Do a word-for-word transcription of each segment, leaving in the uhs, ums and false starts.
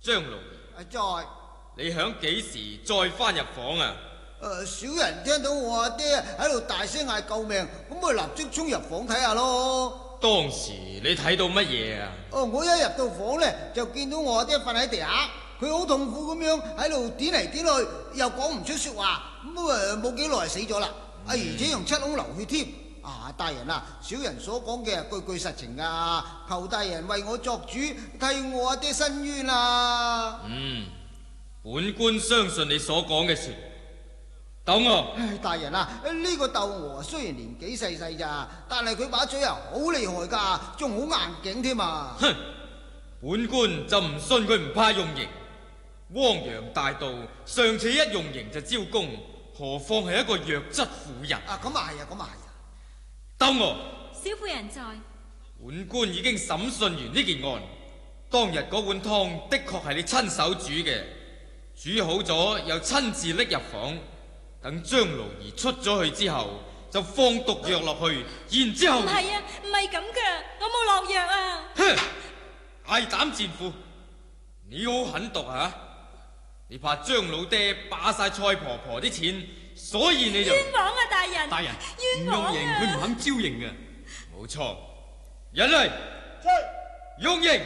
張老爺。在。 你響幾時再翻入房啊？ 誒、呃，小人聽到我阿爹喺度大聲嗌救命，咁咪立即衝入房睇下咯。 當時你睇到乜嘢啊？ 哦，我一入到房呢，就見到我阿爹瞓喺地下，佢好痛苦咁樣喺度點嚟點去，又講唔出說話，咁啊冇幾耐死咗啦。啊、嗯，而且用七孔流血添。啊，大人啊，小人所講嘅句句實情啊，求大人為我作主，替我阿爹伸冤啊！ 嗯，本官相信你所講嘅事。鬥鵝， 唉，大人啊，呢、這個鬥鵝雖然年紀細細咋，但係佢把嘴啊好厲害噶，仲好硬頸添啊！ 哼，本官就唔信佢唔怕用刑。汪洋大盜尚且一用刑就招供，何況係一個弱質婦人？ 啊，咁啊係啊，咁啊係啊！ 鬥鵝， 小婦人在。 本官已經審訊完呢件案，當日嗰碗湯的確係你親手煮嘅，煮好咗又親自拎入房。等張勞兒出咗去之後，就放毒藥落去，然之後唔係啊，唔係咁噶，我冇落藥啊！ 哼，大膽賤婦，你好狠毒啊！你怕張老爹霸晒蔡婆婆啲錢，所以你就冤枉啊！大人， 大人， 冤枉啊！ 唔用刑，佢唔肯招刑嘅。 冇錯，人嚟，用刑。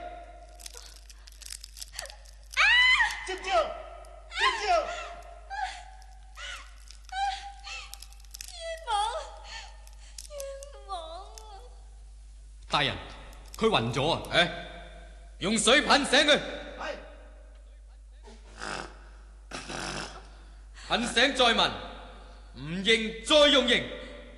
接招，接招！ 大人，佢暈咗啊！ 誒，用水噴醒佢。 係。 噴醒再問，唔認再用刑。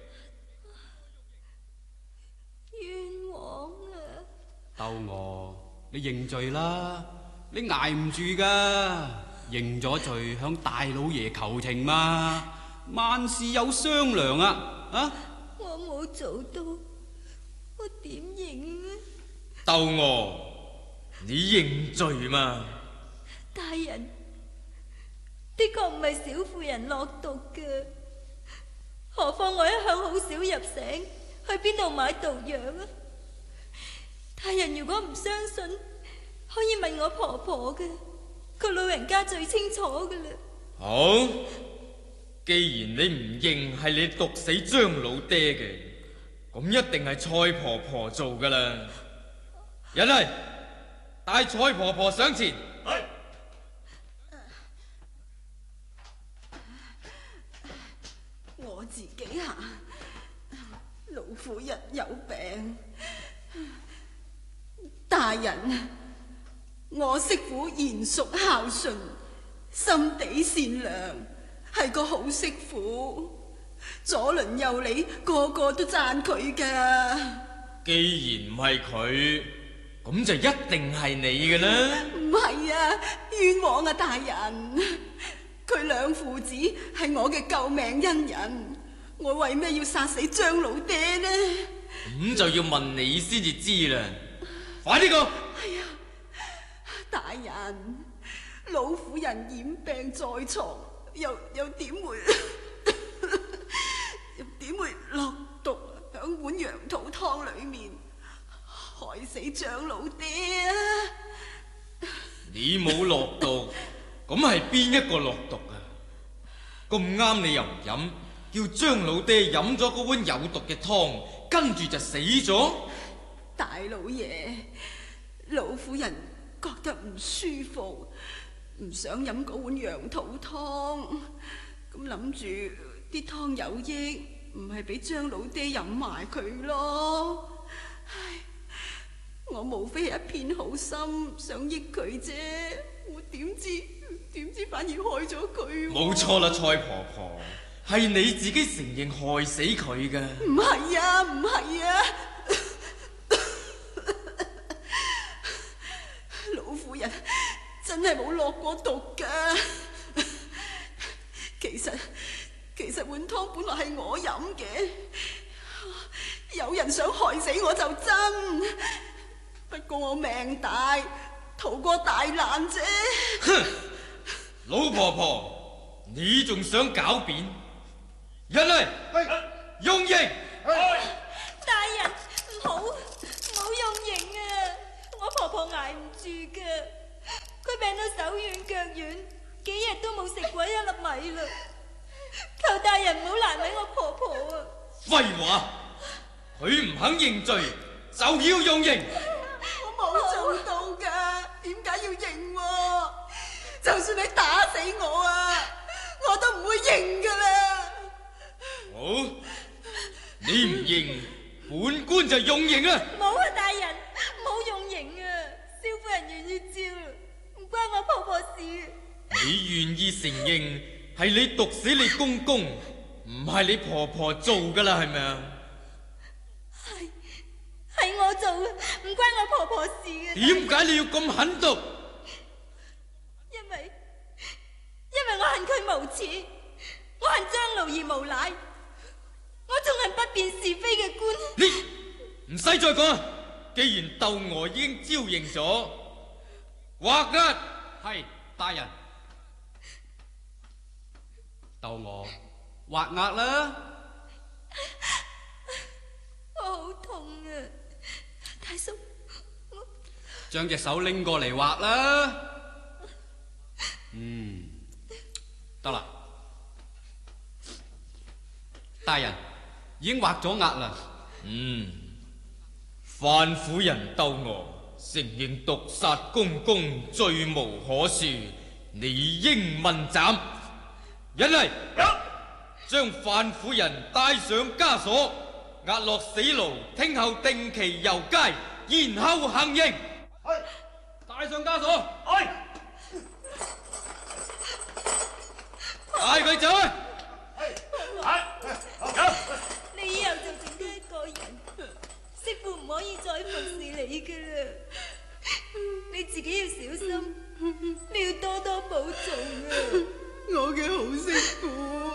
冤枉啊！ 鬥鵝，你認罪啦！你捱唔住噶，認咗罪向大老爺求情嘛，萬事有商量啊！啊！ 我冇做到。我點認啊？ 鬥鵝，你認罪嘛？ 大人，的確唔係小婦人落毒嘅，何況我一向好少入城，去邊度買毒藥啊？大人如果唔相信，可以問我婆婆嘅，佢老人家最清楚嘅啦。 好，既然你唔認係你毒死張老爹嘅，咁一定係蔡婆婆做噶啦！人嚟，帶蔡婆婆上前。係。 我自己行，老婦人有病。大人，我媳婦賢淑孝順，心地善良，係個好媳婦。左鄰右里個個都讚佢噶。 既然唔係佢，咁就一定係你嘅啦。 唔係啊，冤枉啊，大人！佢兩父子係我嘅救命恩人，我為咩要殺死張老爹呢？ 咁就要問你先至知啦。快啲講！ 係啊，大人，老婦人染病在床，又又點會？又點會落毒響碗羊肚湯裏面，害死張老爹啊？ 你冇落毒，咁係邊一個落毒啊？咁啱你又唔飲，叫張老爹飲咗嗰碗有毒嘅湯，跟住就死咗。 大老爺，老婦人覺得唔舒服，唔想飲嗰碗羊肚湯，咁諗住啲湯有益，唔係俾張老爹飲埋佢咯。唉，我無非係一片好心，想益佢啫，我點知點知反而害咗佢。 冇錯啦，蔡婆婆，係你自己承認害死佢噶。 唔係啊，唔係啊，老婦人真係冇落過毒噶。其實其實碗湯本來係我飲嘅，有人想害死我就真，不過我命大，逃過大難啫。 哼，老婆婆，你仲想狡辯？人嚟，用刑！ 大人唔好唔好用刑啊！我婆婆捱唔住噶。 軟腳軟，幾日都冇食過一粒米啦。求大人唔好難為我婆婆啊！ 廢話，佢唔肯認罪就要用刑。 我冇做到㗎，點解要認喎？就算你打死我啊，我都唔會認㗎啦。 好，你唔認，本官就用刑啊！ 冇啊，大人，冇用刑啊！蕭夫人願意招啦，唔關我婆婆事。 你願意承認係你毒死你公公，唔係你婆婆做㗎啦，係咪啊？ 係係我做嘅，唔關我婆婆事嘅。 點解你要咁狠毒？ 因為因為我恨佢無恥，我恨張奴兒無賴，我仲恨不辨是非嘅官。 你唔使再講啦，既然竇娥已經招認咗，劃押。 係大人，竇娥劃押啦。 我好痛啊，大叔，我將隻手拎過嚟劃啦。嗯，得啦，大人已經劃咗押啦。 嗯，范婦人竇娥承認毒殺公公，罪無可恕，理應問斬。引嚟，將范婦人帶上枷鎖，押落死牢，聽後定期遊街，然後行刑。 係， 帶上枷鎖， 係， 帶佢走啊！ 你以後就剩得一個人，媳婦唔可以再服侍你噶啦。你自己要小心，你要多多保重啊！ 我嘅好媳婦，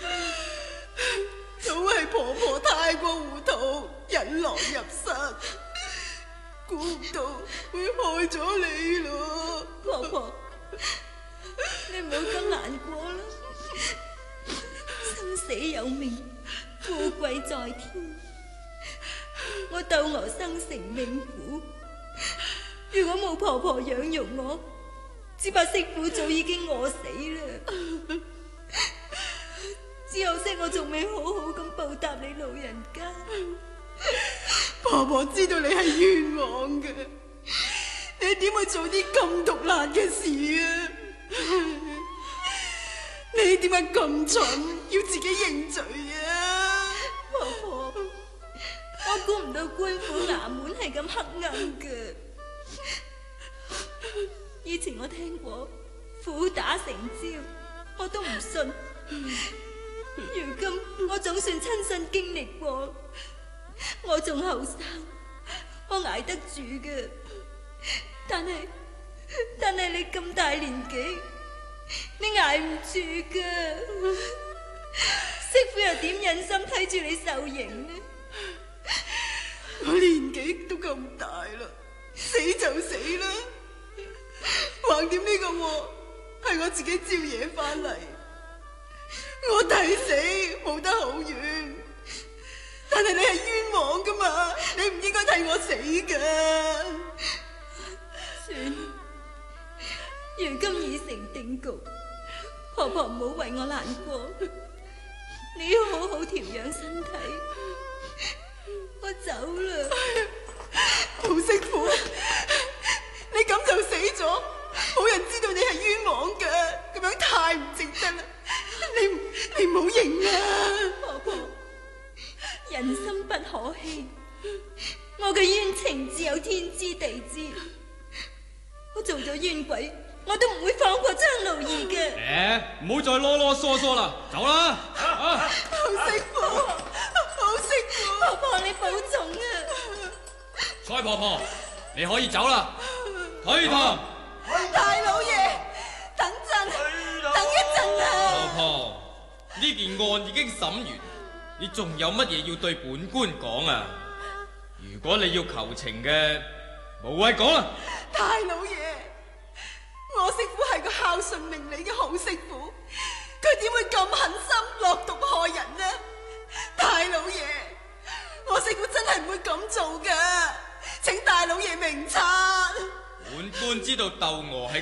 都係婆婆太過糊塗，引狼入室，估唔到會害咗你咯。 婆婆，你唔好咁難過啦。生死有命，富貴在天。我竇娥生成命苦，如果冇婆婆養育我，只怕媳婦早已經餓死啦。只可惜我仲未好好咁報答你老人家。 婆婆知道你係冤枉嘅，你點會做啲咁毒辣嘅事啊？你點解咁蠢，要自己認罪啊？ 婆婆，我估唔到官府衙門係咁黑暗嘅。以前我聽過苦打成招，我都唔信。如今我總算親身經歷過，我仲後生，我捱得住嘅。但係但係你咁大年紀，你捱唔住㗎。媳婦又點忍心睇住你受刑呢？ 我年紀都咁大啦，死就死啦。橫掂呢個禍係我自己招惹翻嚟，我替死冇得好冤。但係你係冤枉噶嘛，你唔應該替我死噶。 算，如今已成定局，婆婆唔好為我難過，你要好好調養身體。我走啦。 好媳婦，你咁就死咗，冇人知道你係冤枉噶，咁樣太唔值得啦。你你唔好認啦。 婆婆，人心不可欺，我嘅冤情只有天知地知。我做咗冤鬼，我都唔會放過張奴兒嘅。 誒，唔好再囉囉嗦嗦啦，走啦！啊！ 好媳婦，好媳婦， 婆婆你保重啊！ 蔡婆婆，你可以走啦，退堂。 大老爺，等陣，等一陣啊！ 婆婆，呢件案已經審完，你仲有乜嘢要對本官講啊？如果你要求情嘅，無謂講啦。 大老爺，我媳婦係個孝順明理嘅好媳婦，佢點會咁狠心落毒害人呢？大老爺，我媳婦真係唔會咁做噶，請大老爺明察。 本官知道竇娥係